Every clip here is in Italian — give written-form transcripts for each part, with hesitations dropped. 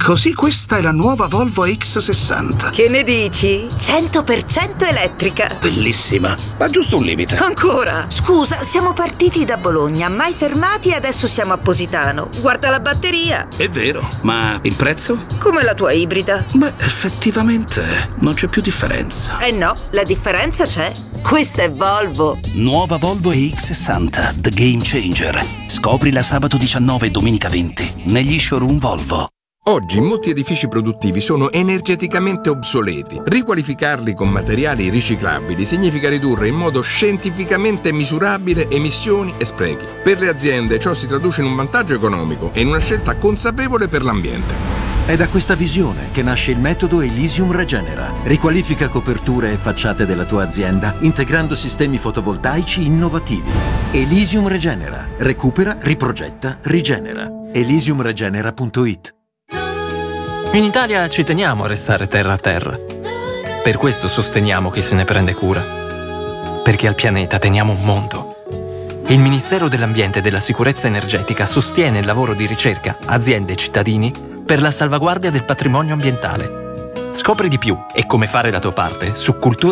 Così questa è la nuova Volvo X60. Che ne dici? 100% elettrica. Bellissima, ma giusto un limite. Ancora? Scusa, siamo partiti da Bologna, mai fermati e adesso siamo a Positano. Guarda la batteria. È vero, ma il prezzo? Come la tua ibrida. Beh, effettivamente non c'è più differenza. Eh no, la differenza c'è. Questa è Volvo. Nuova Volvo X60, The Game Changer. Scoprila sabato 19 e domenica 20 negli showroom Volvo. Oggi molti edifici produttivi sono energeticamente obsoleti. Riqualificarli con materiali riciclabili significa ridurre in modo scientificamente misurabile emissioni e sprechi. Per le aziende ciò si traduce in un vantaggio economico e in una scelta consapevole per l'ambiente. È da questa visione che nasce il metodo Elysium Regenera. Riqualifica coperture e facciate della tua azienda integrando sistemi fotovoltaici innovativi. Elysium Regenera. Recupera, riprogetta, rigenera. Elysiumregenera.it. In Italia ci teniamo a restare terra a terra. Per questo sosteniamo chi se ne prende cura. Perché al pianeta teniamo un mondo. Il Ministero dell'Ambiente e della Sicurezza Energetica sostiene il lavoro di ricerca, aziende e cittadini per la salvaguardia del patrimonio ambientale. Scopri di più e come fare la tua parte su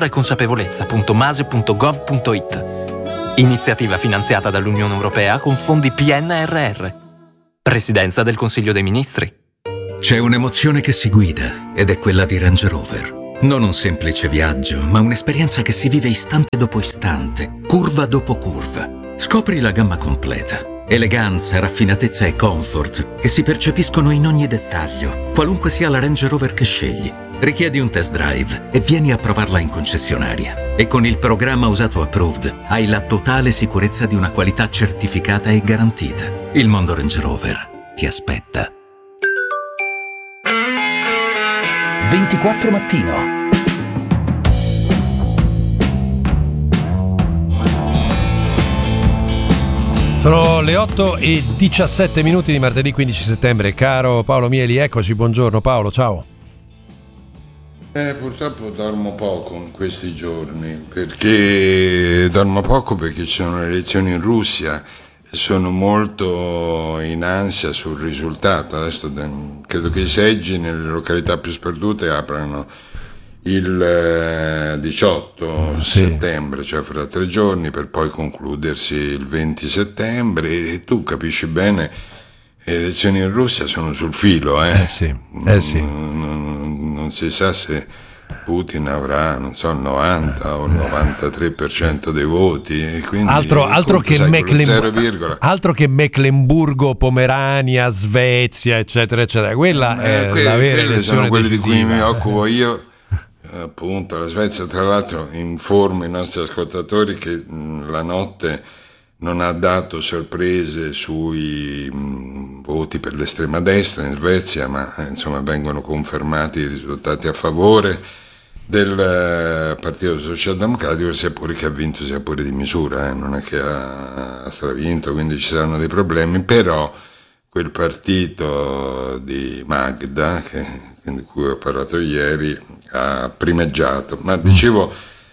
culturaeconsapevolezza.mase.gov.it. Iniziativa finanziata dall'Unione Europea con fondi PNRR. Presidenza del Consiglio dei Ministri. C'è un'emozione che si guida ed è quella di Range Rover. Non un semplice viaggio, ma un'esperienza che si vive istante dopo istante, curva dopo curva. Scopri la gamma completa. Eleganza, raffinatezza e comfort che si percepiscono in ogni dettaglio, qualunque sia la Range Rover che scegli. Richiedi un test drive e vieni a provarla in concessionaria. E con il programma Usato Approved hai la totale sicurezza di una qualità certificata e garantita. Il mondo Range Rover ti aspetta. 24 mattino. Sono le 8:17 di martedì 15 settembre. Caro Paolo Mieli, eccoci, buongiorno Paolo, ciao. Purtroppo dormo poco in questi giorni, perché ci sono le elezioni in Russia e sono molto in ansia sul risultato. Adesso credo che i seggi nelle località più sperdute aprano il 18 settembre, cioè fra 3 giorni, per poi concludersi il 20 settembre e tu capisci bene, le elezioni in Russia sono sul filo, Non si sa se Putin avrà, non so, il 90 o il 93% dei voti, e quindi altro che Mecklenburgo, Pomerania, Svezia, eccetera, eccetera. Quella è la vera elezione sono quelli decisiva. di cui mi occupo io. Appunto, la Svezia, tra l'altro, informo i nostri ascoltatori che la notte non ha dato sorprese sui voti per l'estrema destra in Svezia, ma insomma vengono confermati i risultati a favore del Partito Socialdemocratico, sia pure che ha vinto sia pure di misura, non è che ha stravinto, quindi ci saranno dei problemi, però quel partito di Magda, di cui ho parlato ieri, ha primeggiato. Ma dicevo,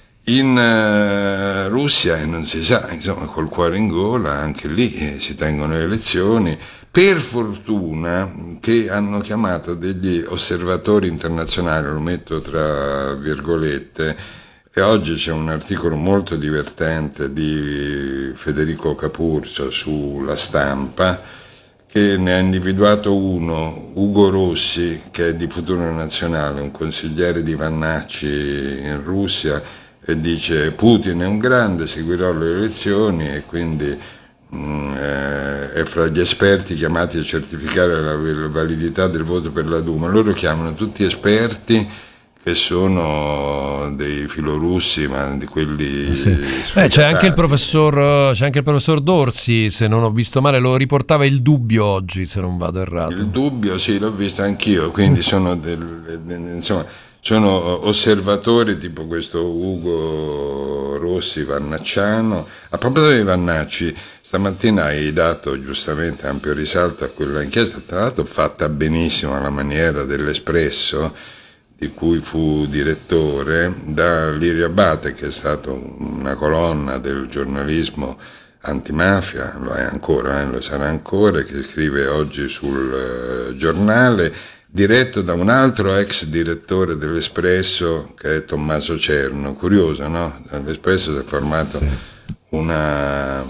in Russia non si sa, insomma, col cuore in gola, anche lì si tengono le elezioni. Per fortuna che hanno chiamato degli osservatori internazionali, lo metto tra virgolette, e oggi c'è un articolo molto divertente di Federico Capurcio sulla Stampa, che ne ha individuato uno, Ugo Rossi, che è di Futuro Nazionale, un consigliere di Vannacci in Russia, e dice: Putin è un grande, seguirò le elezioni e quindi è fra gli esperti chiamati a certificare la validità del voto per la Duma. Loro chiamano tutti esperti che sono dei filorussi, ma di quelli c'è anche il professor Dorsi, se non ho visto male, lo riportava Il Dubbio oggi, se non vado errato. Il Dubbio, sì, l'ho visto anch'io, quindi sono sono osservatori tipo questo Ugo Rossi Vannacciano. A proposito di Vannacci, stamattina hai dato giustamente ampio risalto a quella inchiesta, tra l'altro fatta benissimo alla maniera dell'Espresso, di cui fu direttore, da Lirio Abate, che è stato una colonna del giornalismo antimafia, lo è ancora, lo sarà ancora, che scrive oggi sul Giornale, diretto da un altro ex direttore dell'Espresso che è Tommaso Cerno. Curioso, no? L'Espresso si è formato una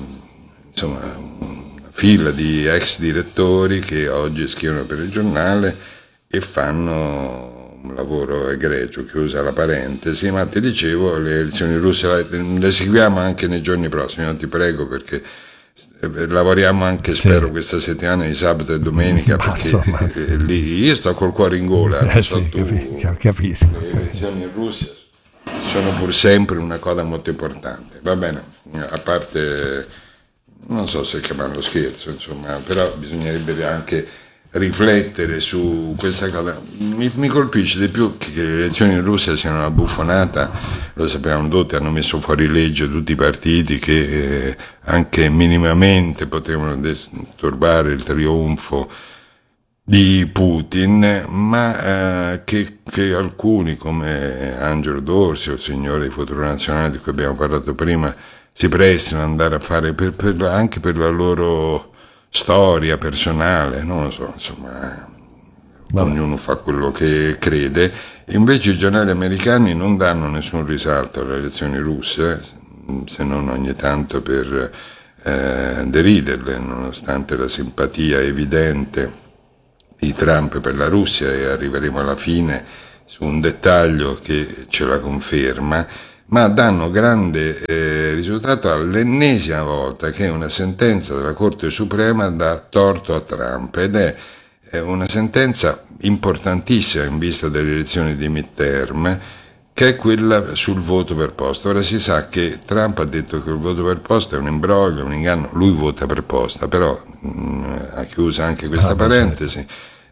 fila di ex direttori che oggi scrivono per il giornale e fanno un lavoro egregio, chiusa la parentesi. Ma ti dicevo, le elezioni russe le seguiamo anche nei giorni prossimi, non ti prego, perché lavoriamo anche, spero, questa settimana di sabato e domenica, perché lì io sto col cuore in gola. Capisco. Le elezioni in Russia sono pur sempre una cosa molto importante. Va bene, a parte, non so se chiamarlo scherzo, insomma, però bisognerebbe anche riflettere su questa cosa. Mi colpisce di più che le elezioni in Russia siano una buffonata. Lo sapevamo tutti, hanno messo fuori legge tutti i partiti che anche minimamente potevano disturbare il trionfo di Putin, ma che alcuni come Angelo Dorsi o il signore di Futuro Nazionale di cui abbiamo parlato prima si prestino ad andare a fare anche per la loro storia personale, non lo so, insomma, ognuno fa quello che crede. Invece i giornali americani non danno nessun risalto alle elezioni russe, se non ogni tanto per deriderle, nonostante la simpatia evidente di Trump per la Russia, e arriveremo alla fine su un dettaglio che ce la conferma. Ma danno grande risultato all'ennesima volta che una sentenza della Corte Suprema dà torto a Trump, ed è una sentenza importantissima in vista delle elezioni di midterm, che è quella sul voto per posta. Ora si sa che Trump ha detto che il voto per posta è un imbroglio, un inganno, lui vota per posta, però ha chiuso anche questa parentesi.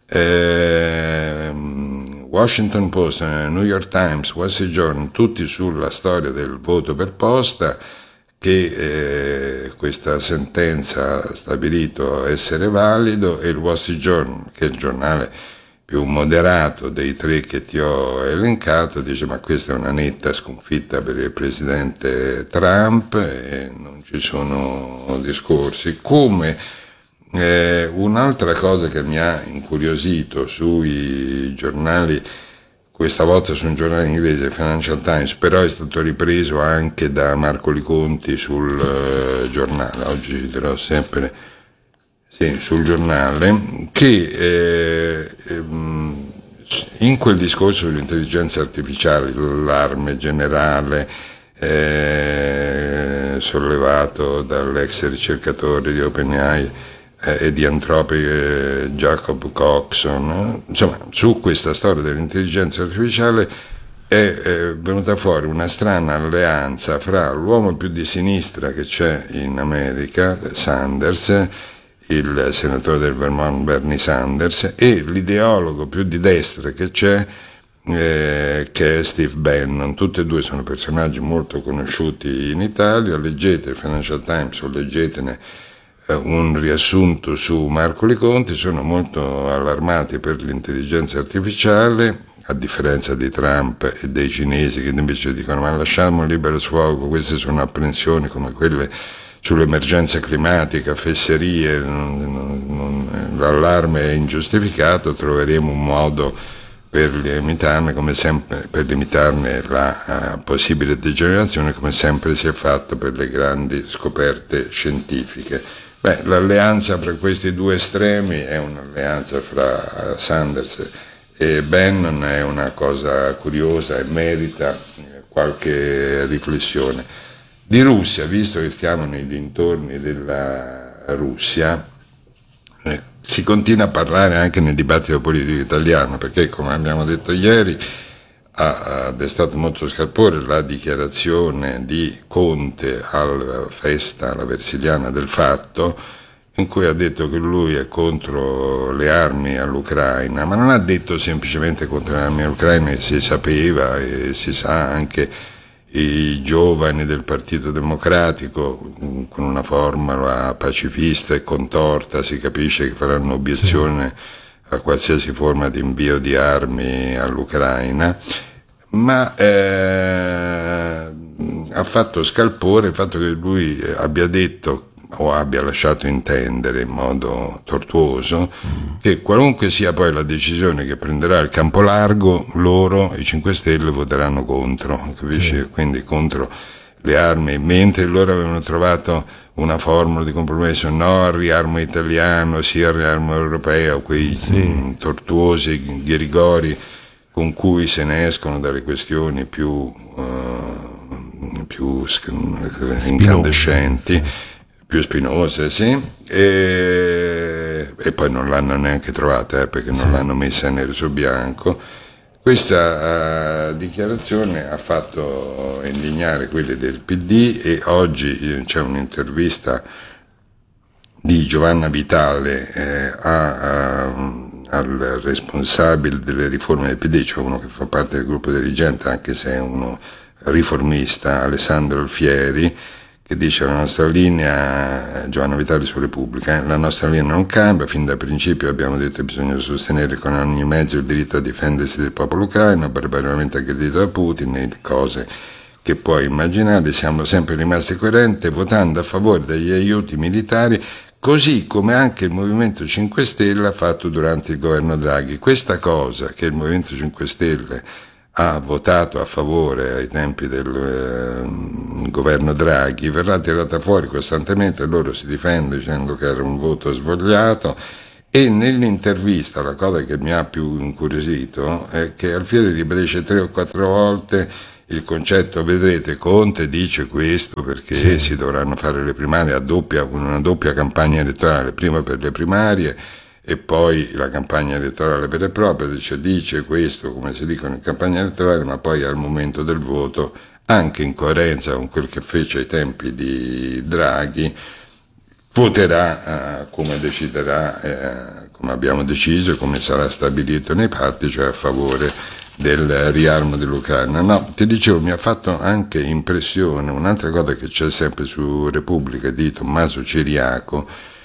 Washington Post, New York Times, Wall Street Journal, tutti sulla storia del voto per posta, che questa sentenza ha stabilito essere valido, e il Wall Street Journal, che è il giornale più moderato dei tre che ti ho elencato, dice ma questa è una netta sconfitta per il presidente Trump e non ci sono discorsi. Come un'altra cosa che mi ha incuriosito sui giornali, questa volta su un giornale inglese, il Financial Times, però è stato ripreso anche da Marco Liconti sul giornale, oggi ci dirò sempre, sul giornale, che in quel discorso sull'intelligenza artificiale, l'allarme generale sollevato dall'ex ricercatore di OpenAI e di Anthropic, Jacob Coxon, insomma, su questa storia dell'intelligenza artificiale è venuta fuori una strana alleanza fra l'uomo più di sinistra che c'è in America, Sanders, il senatore del Vermont Bernie Sanders, e l'ideologo più di destra che c'è, che è Steve Bannon. Tutti e due sono personaggi molto conosciuti in Italia. Leggete il Financial Times o leggetene un riassunto su Marco Liconti. Sono molto allarmati per l'intelligenza artificiale, a differenza di Trump e dei cinesi che invece dicono ma lasciamo libero sfogo, queste sono apprensioni come quelle sull'emergenza climatica, fesserie, l'allarme è ingiustificato, troveremo un modo per limitarne, come sempre, per limitarne la possibile degenerazione, come sempre si è fatto per le grandi scoperte scientifiche. L'alleanza fra questi due estremi è un'alleanza fra Sanders e Bannon, è una cosa curiosa e merita qualche riflessione. Di Russia, visto che stiamo nei dintorni della Russia, si continua a parlare anche nel dibattito politico italiano, perché come abbiamo detto ieri ha destato molto scalpore la dichiarazione di Conte alla festa, alla Versiliana del Fatto, in cui ha detto che lui è contro le armi all'Ucraina, ma non ha detto semplicemente contro le armi all'Ucraina, si sapeva e si sa anche i giovani del Partito Democratico, con una formula pacifista e contorta, si capisce che faranno obiezione a qualsiasi forma di invio di armi all'Ucraina, ma ha fatto scalpore il fatto che lui abbia detto o abbia lasciato intendere in modo tortuoso che qualunque sia poi la decisione che prenderà il campo largo, loro, i 5 Stelle, voteranno contro, capisci? Sì. Quindi contro le armi, mentre loro avevano trovato una formula di compromesso, no al riarmo italiano, sì al riarmo europeo, quei tortuosi ghirigori con cui se ne escono dalle questioni più incandescenti, più spinose, sì, e poi non l'hanno neanche trovata, perché non l'hanno messa nero su bianco. Questa dichiarazione ha fatto indignare quelli del PD, e oggi c'è un'intervista di Giovanna Vitale al responsabile delle riforme del PD, cioè uno che fa parte del gruppo dirigente, anche se è uno riformista, Alessandro Alfieri, che dice: la nostra linea, Giovanna Vitale su Repubblica, la nostra linea non cambia, fin dal principio abbiamo detto che bisogna sostenere con ogni mezzo il diritto a difendersi del popolo ucraino, barbaramente aggredito da Putin, e cose che puoi immaginare. Siamo sempre rimasti coerenti votando a favore degli aiuti militari, così come anche il Movimento 5 Stelle ha fatto durante il governo Draghi. Questa cosa che il Movimento 5 Stelle ha votato a favore ai tempi del governo Draghi verrà tirata fuori costantemente, loro si difendono dicendo che era un voto svogliato. E nell'intervista la cosa che mi ha più incuriosito è che Alfieri ribadisce 3 o 4 volte il concetto: vedrete, Conte dice questo perché si dovranno fare le primarie una doppia campagna elettorale, prima per le primarie e poi la campagna elettorale vera e propria. Dice questo come si dicono in campagna elettorale, ma poi al momento del voto, anche in coerenza con quel che fece ai tempi di Draghi, voterà come deciderà, come abbiamo deciso e come sarà stabilito nei patti, cioè a favore del riarmo dell'Ucraina. No, ti dicevo, mi ha fatto anche impressione un'altra cosa che c'è sempre su Repubblica di Tommaso Ciriaco,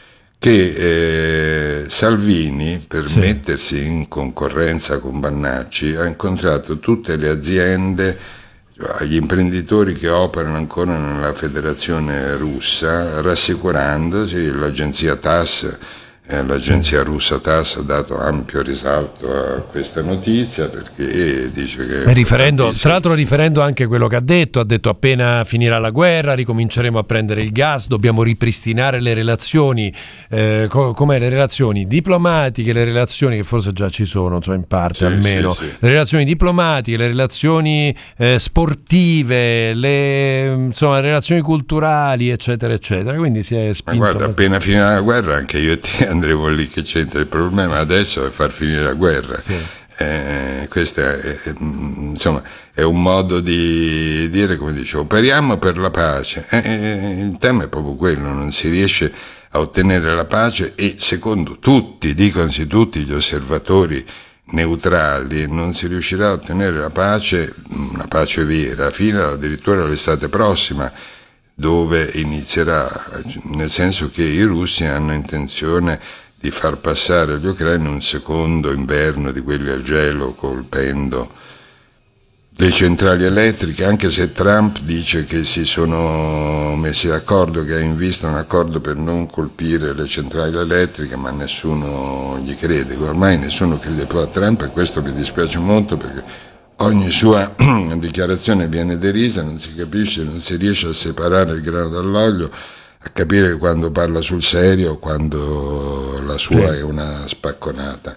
che Salvini, per mettersi in concorrenza con Bannacci, ha incontrato tutte le aziende, gli imprenditori che operano ancora nella Federazione Russa, rassicurandosi. L'agenzia TASS, l'agenzia russa TASS, ha dato ampio risalto a questa notizia, perché dice che tra l'altro riferendo anche quello che ha detto appena finirà la guerra ricominceremo a prendere il gas, dobbiamo ripristinare le relazioni, come le relazioni diplomatiche, le relazioni che forse già ci sono, cioè in parte almeno, le relazioni diplomatiche, le relazioni sportive, le relazioni culturali, eccetera eccetera. Quindi si è spinto. Ma guarda, appena finirà la guerra anche io e te andremo lì, che c'entra. Il problema adesso è far finire la guerra. Questo è un modo di dire, come dicevo, operiamo per la pace. Il tema è proprio quello: non si riesce a ottenere la pace, e secondo tutti, dicono tutti gli osservatori neutrali, non si riuscirà a ottenere la pace, una pace vera, fino addirittura all'estate prossima, dove inizierà, nel senso che i russi hanno intenzione di far passare agli ucraini un secondo inverno di quelli al gelo, colpendo le centrali elettriche, anche se Trump dice che si sono messi d'accordo, che ha in vista un accordo per non colpire le centrali elettriche, ma nessuno gli crede. Ormai nessuno crede più a Trump, e questo mi dispiace molto, perché ogni sua dichiarazione viene derisa, non si capisce, non si riesce a separare il grano dall'olio, a capire quando parla sul serio, quando la sua è una spacconata.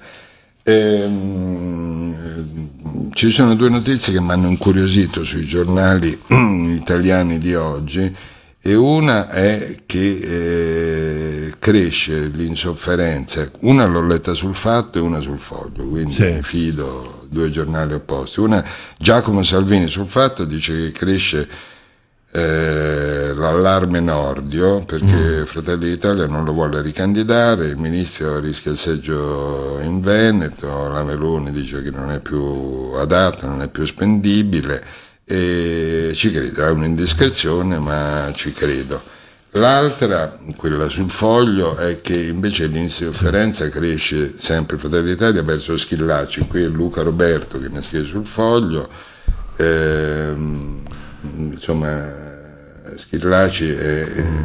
Ci sono 2 notizie che mi hanno incuriosito sui giornali italiani di oggi, e una è che cresce l'insofferenza. Una l'ho letta sul Fatto e una sul Foglio, quindi mi fido, 2 giornali opposti. Una, Giacomo Salvini sul Fatto dice che cresce l'allarme Nordio, perché Fratelli d'Italia non lo vuole ricandidare, il ministro rischia il seggio in Veneto, la Meloni dice che non è più adatto, non è più spendibile, e ci credo, è un'indiscrezione, ma ci credo. L'altra, quella sul Foglio, è che invece l'insofferenza cresce, sempre Fratelli d'Italia, verso Schillaci. Qui è Luca Roberto che ne scrive sul Foglio. Insomma, Schillaci è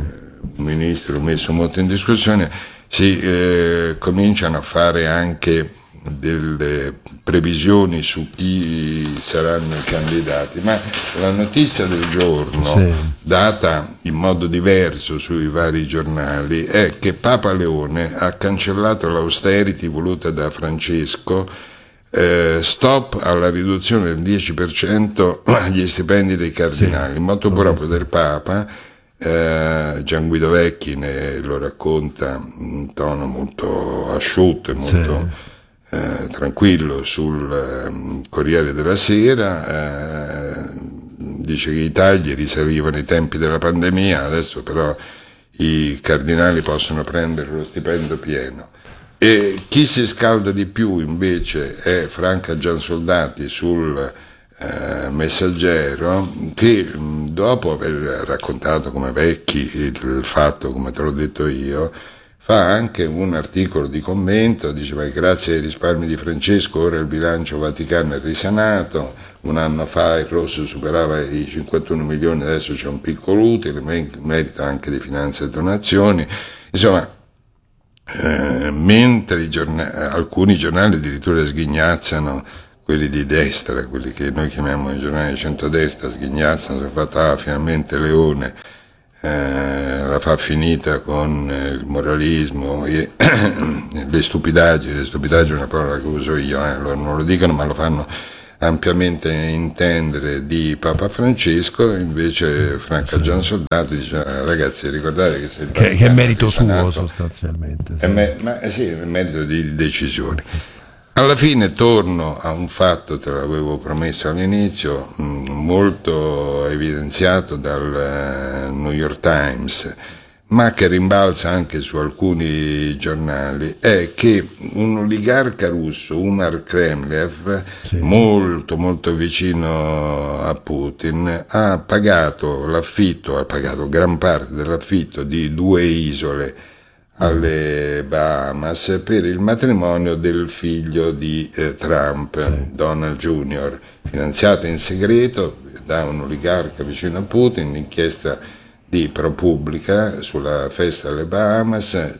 un ministro messo molto in discussione, si cominciano a fare anche delle previsioni su chi saranno i candidati, ma la notizia del giorno, data in modo diverso sui vari giornali, è che Papa Leone ha cancellato l'austerity voluta da Francesco, stop alla riduzione del 10% agli stipendi dei cardinali, moto proprio del Papa. Gian Guido Vecchi lo racconta in tono molto asciutto e molto tranquillo sul Corriere della Sera, dice che i tagli risalivano ai tempi della pandemia, adesso però i cardinali possono prendere lo stipendio pieno. E chi si scalda di più invece è Franca Giansoldati sul Messaggero, che dopo aver raccontato come Vecchi il fatto, come te l'ho detto io, fa anche un articolo di commento, dice: ma grazie ai risparmi di Francesco ora il bilancio Vaticano è risanato, un anno fa il rosso superava i 51 milioni, adesso c'è un piccolo utile, merito anche di finanze e donazioni. Insomma, mentre alcuni giornali addirittura sghignazzano, quelli di destra, quelli che noi chiamiamo i giornali di centrodestra, sghignazzano sul fatto finalmente Leone la fa finita con il moralismo e le stupidaggini è una parola che uso io, loro non lo dicono ma lo fanno ampiamente intendere di Papa Francesco. Invece Franca Giansoldati dice: ragazzi, ricordate che è merito suo sostanzialmente, è merito di decisioni. Alla fine torno a un fatto, te l'avevo promesso all'inizio, molto evidenziato dal New York Times, ma che rimbalza anche su alcuni giornali, è che un oligarca russo, Umar Kremlev, molto molto vicino a Putin, ha pagato gran parte dell'affitto di 2 isole alle Bahamas per il matrimonio del figlio di Trump, Donald Jr., finanziato in segreto da un oligarca vicino a Putin. L'inchiesta di ProPublica sulla festa alle Bahamas,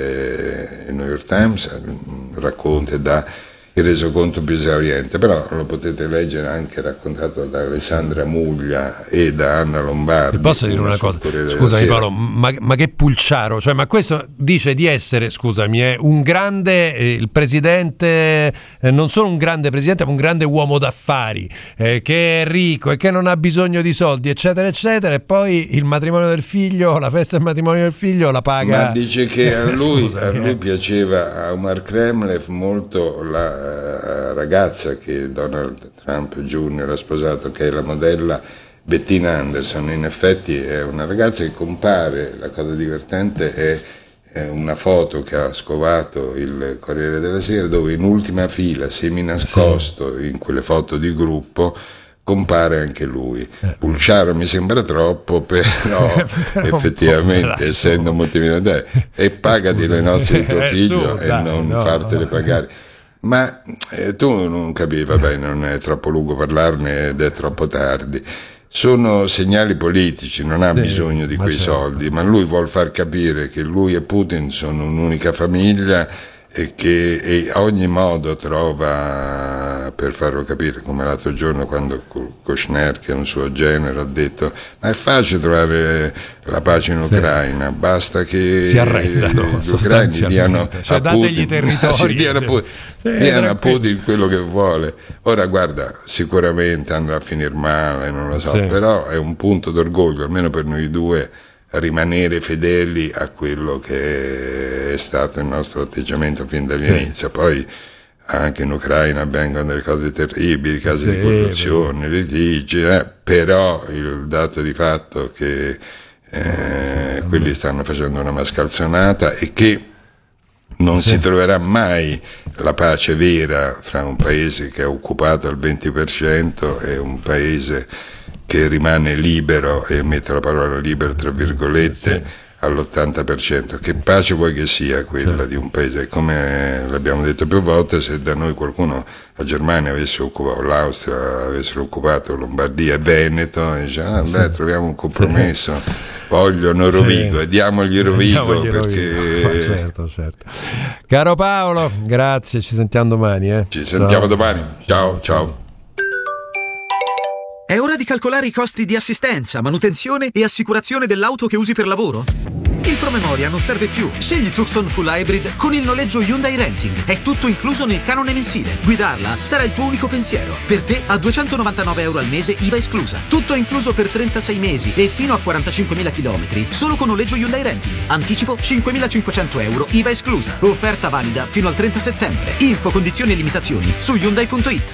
c'è il New York Times, racconta e dà il resoconto più esauriente, però lo potete leggere anche raccontato da Alessandra Muglia e da Anna Lombardi. Posso dire una cosa? Scusami Paolo, ma che pulciaro, cioè, ma questo dice di essere, scusami, un grande, il presidente, non solo un grande presidente, ma un grande uomo d'affari, che è ricco e che non ha bisogno di soldi, eccetera, eccetera, e poi il matrimonio del figlio, la festa del matrimonio del figlio la paga. Ma dice che a lui piaceva, a Umar Kremlev, molto la ragazza che Donald Trump Jr. ha sposato, che è la modella Bettina Anderson. In effetti è una ragazza che compare, la cosa divertente è una foto che ha scovato il Corriere della Sera, dove in ultima fila, semi-nascosto, in quelle foto di gruppo, compare anche lui. Pulciaro mi sembra troppo, però effettivamente, essendo multimiliardario, e pagati le nozze di tuo figlio e non fartele pagare. Ma tu non capivi, vabbè, non è troppo lungo parlarne ed è troppo tardi. Sono segnali politici, non ha bisogno di quei soldi, ma lui vuol far capire che lui e Putin sono un'unica famiglia e che a ogni modo trova per farlo capire, come l'altro giorno quando Kushner, che è un suo genero, ha detto: ma è facile trovare la pace in Ucraina, basta che si arrendano, gli ucraini diano cioè, a Putin, diano a Putin quello che vuole. Ora guarda, sicuramente andrà a finire male, non lo so, però è un punto d'orgoglio, almeno per noi due, rimanere fedeli a quello che è stato il nostro atteggiamento fin dall'inizio. Poi anche in Ucraina avvengono delle cose terribili, casi di corruzione, litigi, però il dato di fatto che quelli stanno facendo una mascalzonata e che non si troverà mai la pace vera fra un paese che è occupato al 20% e un paese che rimane libero, e metto la parola libero tra virgolette, all'80%. Che pace vuoi che sia quella di un paese? Come l'abbiamo detto più volte, se da noi qualcuno, la Germania avesse occupato, l'Austria avessero occupato Lombardia e Veneto, e dice, troviamo un compromesso. vogliono Rovigo, e diamogli Rovigo perché... Certo. Caro Paolo, grazie, ci sentiamo domani. Ci sentiamo domani. Ciao. È ora di calcolare i costi di assistenza, manutenzione e assicurazione dell'auto che usi per lavoro? Il promemoria non serve più. Scegli Tucson Full Hybrid con il noleggio Hyundai Renting. È tutto incluso nel canone mensile. Guidarla sarà il tuo unico pensiero. Per te a €299 al mese, IVA esclusa. Tutto incluso per 36 mesi e fino a 45.000 km. Solo con noleggio Hyundai Renting. Anticipo €5.500, IVA esclusa. Offerta valida fino al 30 settembre. Info, condizioni e limitazioni su Hyundai.it.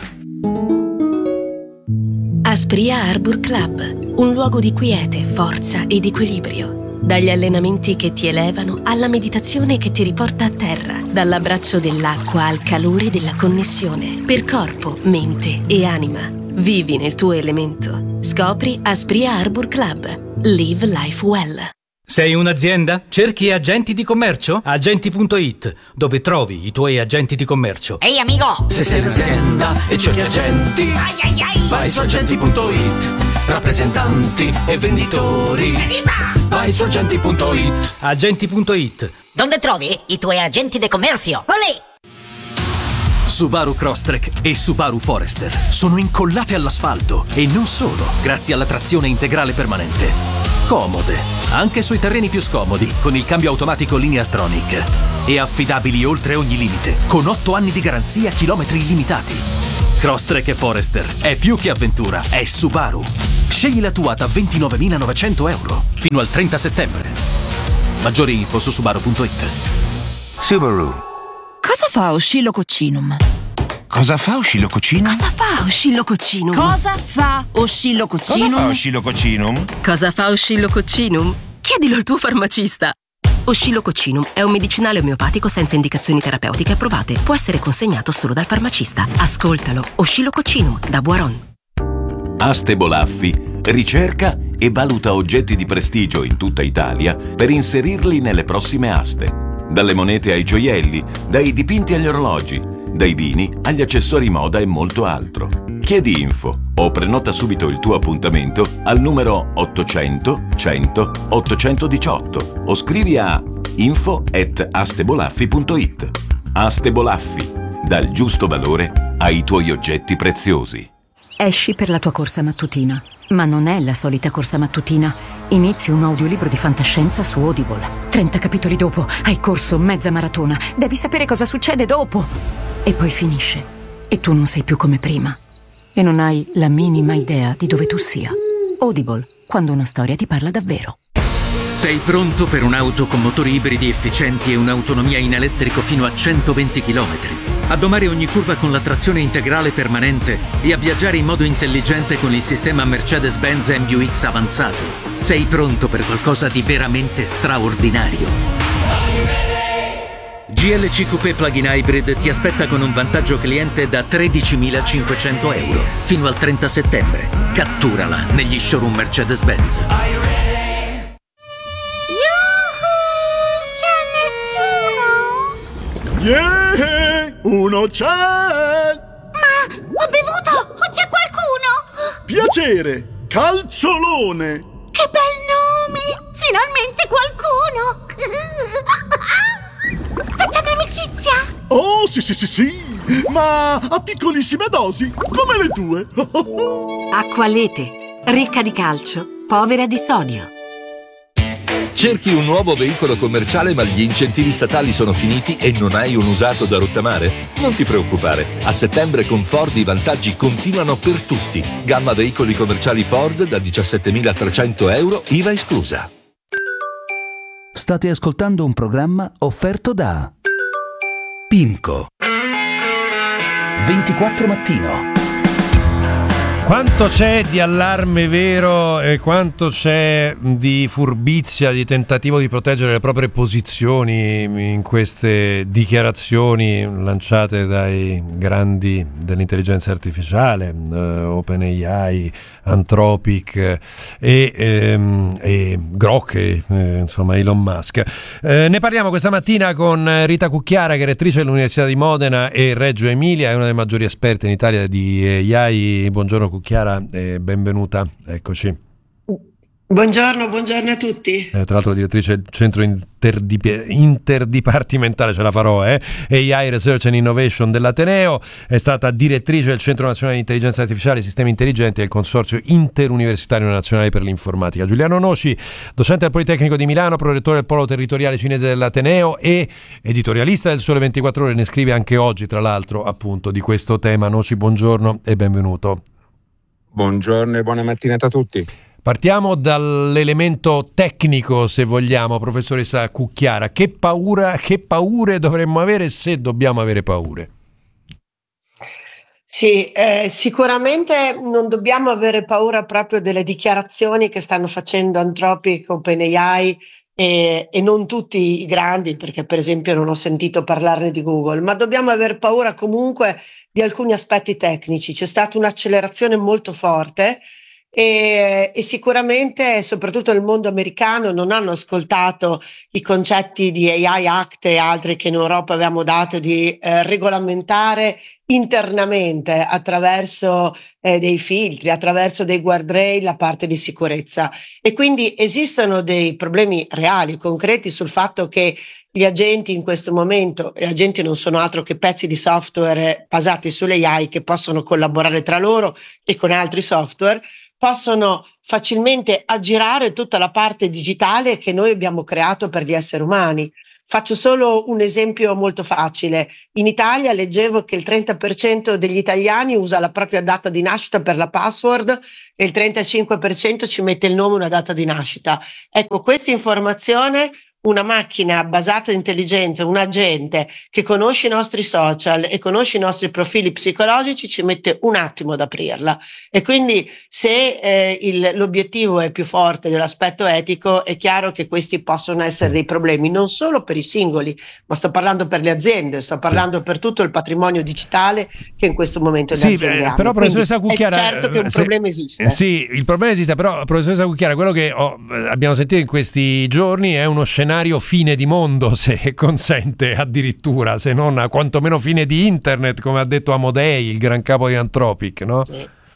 Aspria Arbor Club, un luogo di quiete, forza ed equilibrio. Dagli allenamenti che ti elevano alla meditazione che ti riporta a terra, dall'abbraccio dell'acqua al calore della connessione, per corpo, mente e anima. Vivi nel tuo elemento. Scopri Aspria Arbor Club. Live life well. Sei un'azienda? Cerchi agenti di commercio? Agenti.it, dove trovi i tuoi agenti di commercio. Ehi amico! Se sei un'azienda e cerchi agenti, vai su agenti.it. Rappresentanti e venditori, vai su agenti.it. Agenti.it, dove trovi i tuoi agenti di commercio. Olè! Subaru Crosstrek e Subaru Forester sono incollate all'asfalto, e non solo, grazie alla trazione integrale permanente. Comode, anche sui terreni più scomodi, con il cambio automatico Lineartronic. E affidabili oltre ogni limite, con 8 anni di garanzia, chilometri illimitati. Crosstrek e Forester è più che avventura, è Subaru. Scegli la tua da €29.900 fino al 30 settembre. Maggiori info su Subaru.it. Subaru. Cosa fa Oscillococcinum? Cosa fa Oscillococcinum? Cosa fa Oscillococcinum? Cosa fa Oscillococcinum? Cosa fa Oscillococcinum? Chiedilo al tuo farmacista. Oscillococcinum è un medicinale omeopatico senza indicazioni terapeutiche approvate. Può essere consegnato solo dal farmacista. Ascoltalo. Oscillococcinum da Boiron. Aste Bolaffi ricerca e valuta oggetti di prestigio in tutta Italia per inserirli nelle prossime aste. Dalle monete ai gioielli, dai dipinti agli orologi, dai vini agli accessori moda e molto altro. Chiedi info o prenota subito il tuo appuntamento al numero 800 100 818 o scrivi a info@astebolaffi.it. Aste Bolaffi, dal giusto valore ai tuoi oggetti preziosi. Esci per la tua corsa mattutina, ma non è la solita corsa mattutina. Inizi un audiolibro di fantascienza su Audible. 30 capitoli dopo hai corso mezza maratona. Devi sapere cosa succede dopo. E poi finisce. E tu non sei più come prima. E non hai la minima idea di dove tu sia. Audible, quando una storia ti parla davvero. Sei pronto per un'auto con motori ibridi efficienti e un'autonomia in elettrico fino a 120 km? A domare ogni curva con la trazione integrale permanente e a viaggiare in modo intelligente con il sistema Mercedes-Benz MBUX avanzato. Sei pronto per qualcosa di veramente straordinario. GLC Coupé Plug-in Hybrid ti aspetta con un vantaggio cliente da €13.500 fino al 30 settembre. Catturala negli showroom Mercedes-Benz. Yeah! Uno c'è! Ma ho bevuto! O c'è qualcuno? Piacere! Calciolone! Che bel nome! Finalmente qualcuno! Facciamo amicizia! Oh, sì! Ma a piccolissime dosi, come le tue! Acqualete, ricca di calcio, povera di sodio. Cerchi un nuovo veicolo commerciale ma gli incentivi statali sono finiti e non hai un usato da rottamare? Non ti preoccupare, a settembre con Ford i vantaggi continuano per tutti. Gamma veicoli commerciali Ford da €17.300, IVA esclusa. State ascoltando un programma offerto da PIMCO 24 Mattino. Quanto c'è di allarme vero e quanto c'è di furbizia, di tentativo di proteggere le proprie posizioni in queste dichiarazioni lanciate dai grandi dell'intelligenza artificiale, OpenAI, Anthropic e Grok, insomma Elon Musk. Ne parliamo questa mattina con Rita Cucchiara, che è rettrice dell'Università di Modena e Reggio Emilia, è una delle maggiori esperte in Italia di AI. Buongiorno Cucchiara, benvenuta, eccoci. Buongiorno a tutti. Tra l'altro direttrice del centro interdipartimentale, ce la farò, AI Research and Innovation dell'Ateneo, è stata direttrice del Centro Nazionale di Intelligenza Artificiale e Sistemi Intelligenti del Consorzio Interuniversitario Nazionale per l'Informatica. Giuliano Noci, docente al Politecnico di Milano, prorettore del Polo Territoriale Cinese dell'Ateneo e editorialista del Sole 24 Ore, ne scrive anche oggi, tra l'altro, appunto di questo tema. Noci, buongiorno e benvenuto. Buongiorno e buona mattinata a tutti. Partiamo dall'elemento tecnico, se vogliamo, professoressa Cucchiara. Che paure dovremmo avere, se dobbiamo avere paure? Sì, sicuramente non dobbiamo avere paura proprio delle dichiarazioni che stanno facendo Anthropic, OpenAI e non tutti i grandi, perché per esempio non ho sentito parlarne di Google, ma dobbiamo aver paura comunque di alcuni aspetti tecnici. C'è stata un'accelerazione molto forte. E sicuramente, soprattutto nel mondo americano, non hanno ascoltato i concetti di AI Act e altri che in Europa abbiamo dato di regolamentare internamente attraverso dei filtri, attraverso dei guardrail la parte di sicurezza. E quindi esistono dei problemi reali, concreti sul fatto che gli agenti in questo momento, gli agenti non sono altro che pezzi di software basati sulle AI che possono collaborare tra loro e con altri software, possono facilmente aggirare tutta la parte digitale che noi abbiamo creato per gli esseri umani. Faccio solo un esempio molto facile. In Italia leggevo che il 30% degli italiani usa la propria data di nascita per la password e il 35% ci mette il nome e una data di nascita. Ecco, questa informazione, una macchina basata in intelligenza, un agente che conosce i nostri social e conosce i nostri profili psicologici, ci mette un attimo ad aprirla. E quindi se l'obiettivo è più forte dell'aspetto etico, è chiaro che questi possono essere dei problemi non solo per i singoli, ma sto parlando per le aziende, sto parlando per tutto il patrimonio digitale che in questo momento le aziende hanno. Però professoressa Cucchiara, è certo che un problema esiste. Sì, il problema esiste, però professoressa Cucchiara, quello che abbiamo sentito in questi giorni è uno scenario fine di mondo, se consente, addirittura, se non quantomeno fine di internet, come ha detto Amodei, il gran capo di Anthropic, no?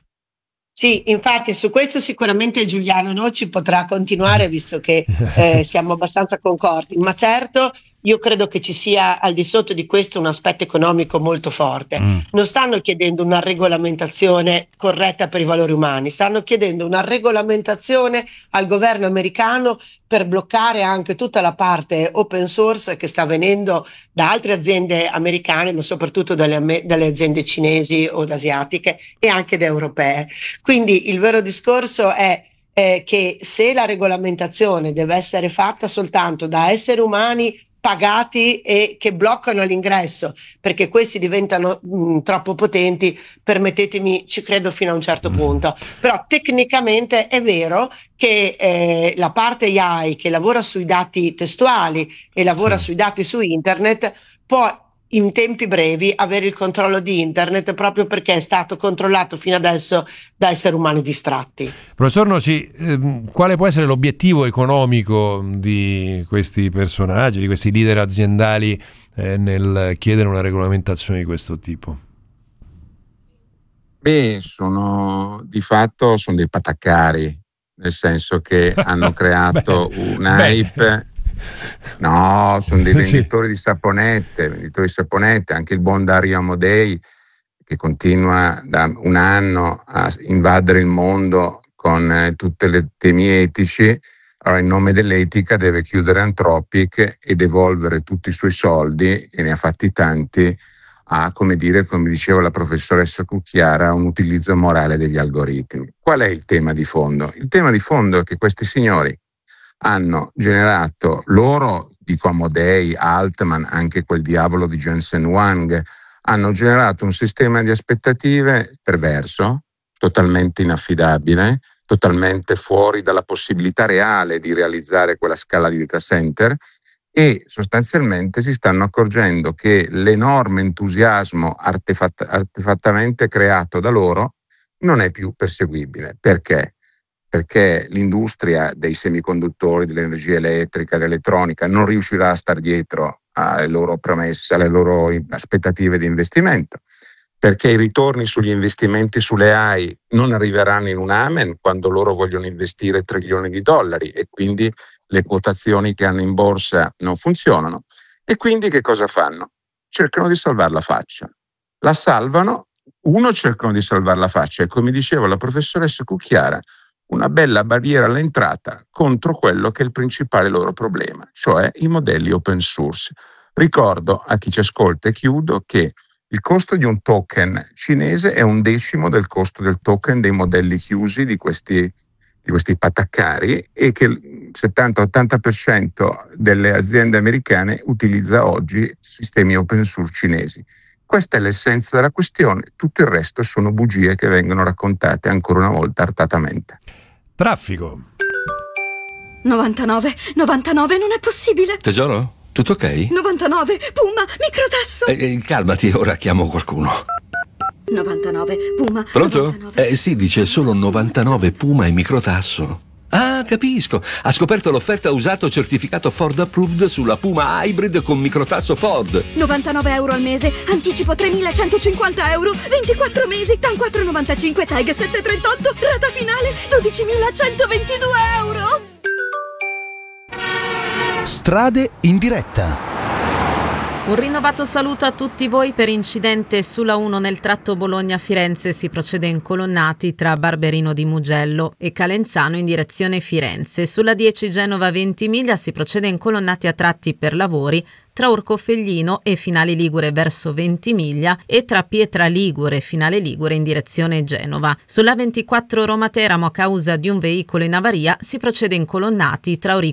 Sì, infatti su questo sicuramente Giuliano Noci potrà continuare, visto che siamo abbastanza concordi, ma certo io credo che ci sia al di sotto di questo un aspetto economico molto forte. Non stanno chiedendo una regolamentazione corretta per i valori umani, stanno chiedendo una regolamentazione al governo americano per bloccare anche tutta la parte open source che sta venendo da altre aziende americane, ma soprattutto dalle aziende cinesi o asiatiche e anche da europee. Quindi il vero discorso è che se la regolamentazione deve essere fatta soltanto da esseri umani pagati e che bloccano l'ingresso perché questi diventano troppo potenti, permettetemi, ci credo fino a un certo punto, però tecnicamente è vero che la parte AI che lavora sui dati testuali e lavora sui dati su internet può in tempi brevi avere il controllo di internet, proprio perché è stato controllato fino adesso da esseri umani distratti. Professor Noci, quale può essere l'obiettivo economico di questi personaggi, di questi leader aziendali nel chiedere una regolamentazione di questo tipo? Beh, di fatto sono dei pataccari, nel senso che hanno creato un hype. No, sono dei venditori di saponette, anche il buon Dario Amodei, che continua da un anno a invadere il mondo con tutti i temi etici. Allora, in nome dell'etica deve chiudere Anthropic e devolvere tutti i suoi soldi, e ne ha fatti tanti, a, come diceva la professoressa Cucchiara, un utilizzo morale degli algoritmi. Qual è il tema di fondo? Il tema di fondo è che questi signori hanno generato, loro, dico Amodei, Altman, anche quel diavolo di Jensen Huang, hanno generato un sistema di aspettative perverso, totalmente inaffidabile, totalmente fuori dalla possibilità reale di realizzare quella scala di data center, e sostanzialmente si stanno accorgendo che l'enorme entusiasmo artefattamente creato da loro non è più perseguibile. Perché? Perché l'industria dei semiconduttori, dell'energia elettrica, dell'elettronica non riuscirà a star dietro alle loro promesse, alle loro aspettative di investimento. perché i ritorni sugli investimenti sulle AI non arriveranno in un amen quando loro vogliono investire $trilioni e quindi le quotazioni che hanno in borsa non funzionano. E quindi che cosa fanno? Cercano di salvare la faccia. La salvano, cercano di salvare la faccia e, come diceva la professoressa Cucchiara, una bella barriera all'entrata contro quello che è il principale loro problema, cioè i modelli open source. Ricordo a chi ci ascolta, e chiudo, che il costo di un token cinese è 1/10 del costo del token dei modelli chiusi di questi pataccari, e che il 70-80% delle aziende americane utilizza oggi sistemi open source cinesi. Questa è l'essenza della questione, tutto il resto sono bugie che vengono raccontate ancora una volta artatamente. Traffico. 99, non è possibile. Tesoro, tutto ok? 99, Puma, microtasso. Calmati, ora chiamo qualcuno. 99, Puma. Pronto? 99. Sì, dice solo 99 Puma e microtasso. Ah, capisco. Ha scoperto l'offerta usato certificato Ford Approved sulla Puma Hybrid con microtasso Ford. 99 euro al mese, anticipo 3.150 euro, 24 mesi, TAN 4,95, TAG 7,38, rata finale 12.122 euro. Strade in diretta. Un rinnovato saluto a tutti voi. Per incidente sulla 1 nel tratto Bologna-Firenze si procede in colonnati tra Barberino di Mugello e Calenzano in direzione Firenze. Sulla 10 Genova-Ventimiglia si procede in colonnati a tratti per lavori tra Orcofelglino e Finale Ligure verso Ventimiglia e tra Pietra Ligure e Finale Ligure in direzione Genova. Sulla 24 Roma-Teramo, a causa di un veicolo in avaria, si procede in colonnati tra